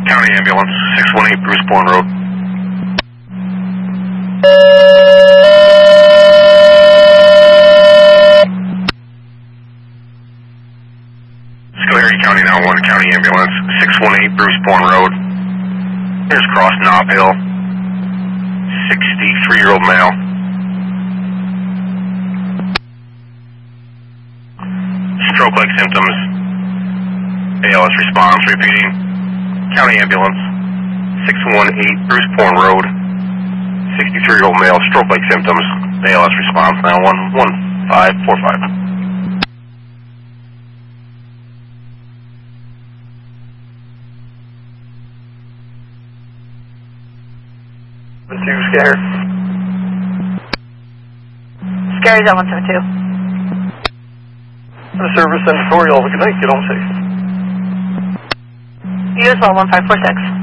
County ambulance, 618 Bruce Bourne Road. Schoharie County now 1 County ambulance, 618 Bruce Bourne Road. Here's Cross Knob Hill, 63-year-old male. Stroke-like symptoms. ALS response, repeating. County ambulance, 618 Bruce Bourne Road, 63-year-old male, stroke-like symptoms. ALS response, now 11545. Schoharie. Schoharie's at 172. The service senatorial, we can get home safe. US 1546.